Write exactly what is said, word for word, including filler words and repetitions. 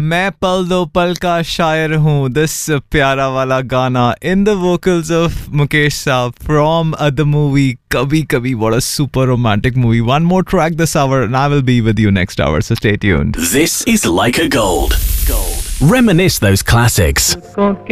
मैं पल दो पल का शायर हूँ. This प्यारा वाला गाना in the vocals of Mukesh Saab from uh, the movie Kabhi Kabhi. What a super romantic movie. One more track this hour and I will be with you next hour, so stay tuned. This is Like a Gold. Gold. Reminisce those classics.